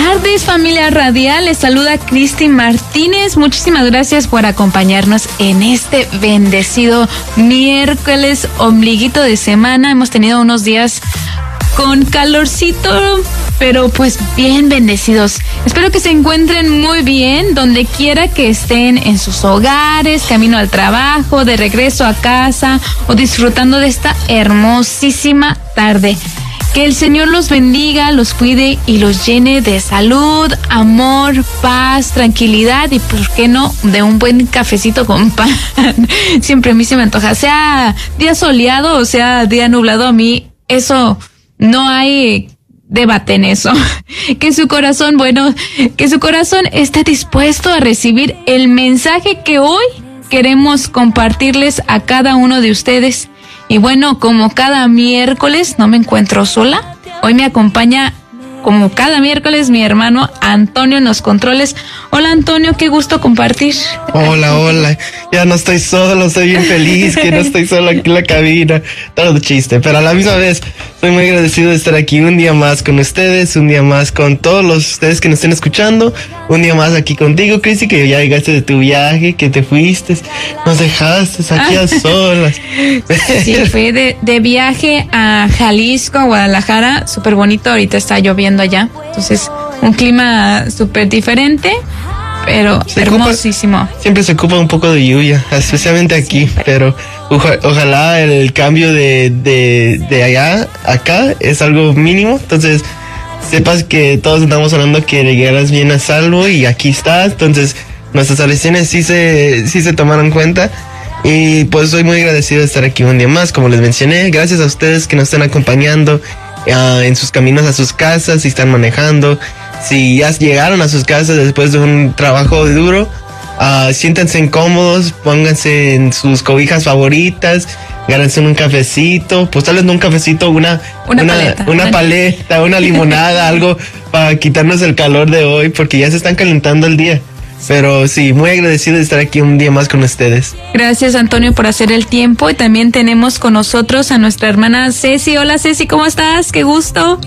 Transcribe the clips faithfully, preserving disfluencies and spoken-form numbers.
tardes, familia radial. Les saluda Cristi Martínez. Muchísimas gracias por acompañarnos en este bendecido miércoles, ombliguito de semana. Hemos tenido unos días con calorcito, pero pues bien bendecidos. Espero que se encuentren muy bien donde quiera que estén, en sus hogares, camino al trabajo, de regreso a casa o disfrutando de esta hermosísima tarde. Que el Señor los bendiga, los cuide y los llene de salud, amor, paz, tranquilidad y, ¿por qué no?, de un buen cafecito con pan. Siempre a mí se me antoja, sea día soleado o sea día nublado, a mí eso no hay debate en eso. Que su corazón, bueno, que su corazón esté dispuesto a recibir el mensaje que hoy queremos compartirles a cada uno de ustedes. Y bueno, como cada miércoles no me encuentro sola, hoy me acompaña como cada miércoles mi hermano Antonio en los controles. Hola Antonio, qué gusto compartir. Hola, hola, ya no estoy solo, estoy bien feliz que no estoy solo aquí en la cabina, todo chiste, pero a la misma vez estoy muy agradecido de estar aquí un día más con ustedes, un día más con todos los ustedes que nos estén escuchando, un día más aquí contigo, Cristi, que ya llegaste de tu viaje, que te fuiste, nos dejaste aquí a solas. Sí, fui de, de viaje a Jalisco, a Guadalajara, súper bonito, ahorita está lloviendo allá, entonces un clima súper diferente, pero se hermosísimo. Ocupa, siempre se ocupa un poco de lluvia, especialmente aquí, sí, pero oja, ojalá el cambio de, de, de allá acá es algo mínimo, entonces sepas que todos estamos hablando que llegaras bien a salvo y aquí estás, entonces nuestras oraciones sí se, sí se tomaron cuenta. Y pues soy muy agradecido de estar aquí un día más, como les mencioné, gracias a ustedes que nos están acompañando uh, en sus caminos a sus casas, si están manejando, si ya llegaron a sus casas después de un trabajo duro, uh, siéntanse incómodos, pónganse en sus cobijas favoritas, gánense un cafecito, pues tal vez no un cafecito, una, una, una paleta, una, una paleta, una limonada, algo para quitarnos el calor de hoy, porque ya se están calentando el día. Pero sí, muy agradecido de estar aquí un día más con ustedes. Gracias, Antonio, por hacer el tiempo. Y también tenemos con nosotros a nuestra hermana Ceci. Hola, Ceci, ¿cómo estás? Qué gusto.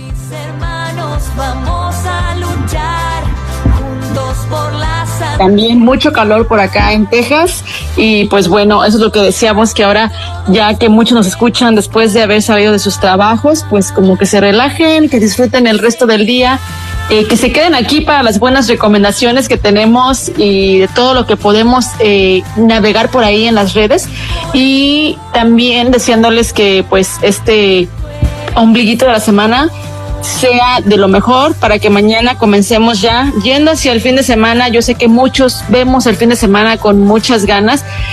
También mucho calor por acá en Texas y pues bueno, eso es lo que decíamos, que ahora ya que muchos nos escuchan después de haber salido de sus trabajos, pues como que se relajen, que disfruten el resto del día, eh, que se queden aquí para las buenas recomendaciones que tenemos y de todo lo que podemos eh, navegar por ahí en las redes, y también deseándoles que pues este ombliguito de la semana sea de lo mejor para que mañana comencemos ya yendo hacia el fin de semana. Yo sé que muchos vemos el fin de semana con muchas ganas